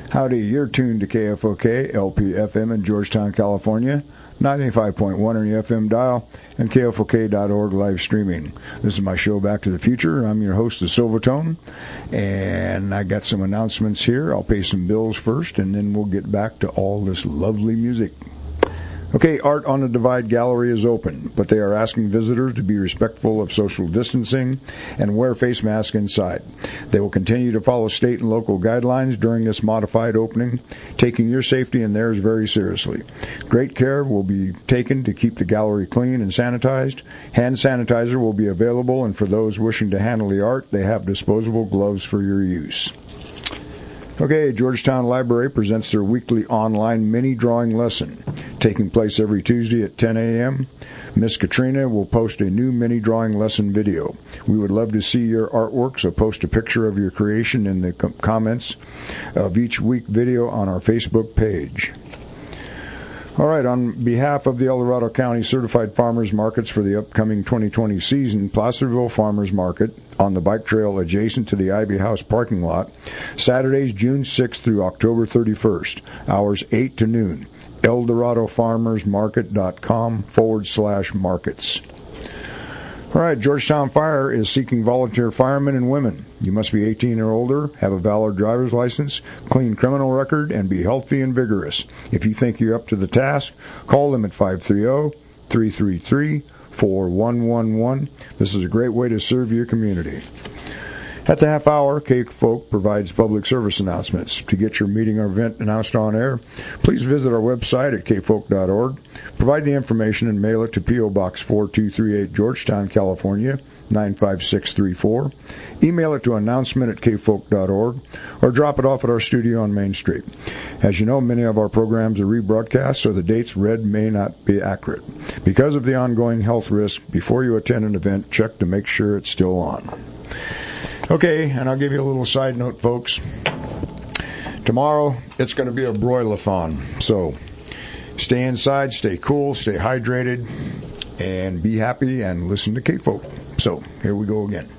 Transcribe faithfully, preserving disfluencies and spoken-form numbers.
Howdy, you're tuned to K F O K, L P F M in Georgetown, California, ninety-five point one on the F M dial, and K F O K dot org live streaming. This is my show, Back to the Future. I'm your host, the Silvertone, and I got some announcements here. I'll pay some bills first, and then we'll get back to all this lovely music. Okay, Art on the Divide Gallery is open, but they are asking visitors to be respectful of social distancing and wear face masks inside. They will continue to follow state and local guidelines during this modified opening, taking your safety and theirs very seriously. Great care will be taken to keep the gallery clean and sanitized. Hand sanitizer will be available, and for those wishing to handle the art, they have disposable gloves for your use. Okay, Georgetown Library presents their weekly online mini drawing lesson, taking place every Tuesday at ten a.m. Miss Katrina will post a new mini drawing lesson video. We would love to see your artwork, so post a picture of your creation in the com- comments of each week video on our Facebook page. All right, on behalf of the El Dorado County Certified Farmers Markets for the upcoming twenty twenty season, Placerville Farmers Market on the bike trail adjacent to the Ivy House parking lot, Saturdays June sixth through October thirty-first, hours eight to noon, eldoradofarmersmarket.com forward slash markets. All right, Georgetown Fire is seeking volunteer firemen and women. You must be eighteen or older, have a valid driver's license, clean criminal record, and be healthy and vigorous. If you think you're up to the task, call them at five three zero, three three three, four one one one. This is a great way to serve your community. At the half hour, K-Folk provides public service announcements. To get your meeting or event announced on air, please visit our website at k folk dot org. Provide the information and mail it to P O. Box four two three eight, Georgetown, California, nine five six three four. Email it to announcement at k folk dot org, or drop it off at our studio on Main Street. As you know, many of our programs are rebroadcast, so the dates read may not be accurate. Because of the ongoing health risk, before you attend an event, check to make sure it's still on. Okay, and I'll give you a little side note, folks. Tomorrow, it's going to be a broil-a-thon. So, stay inside, stay cool, stay hydrated, and be happy, and listen to K-Folk. So, here we go again.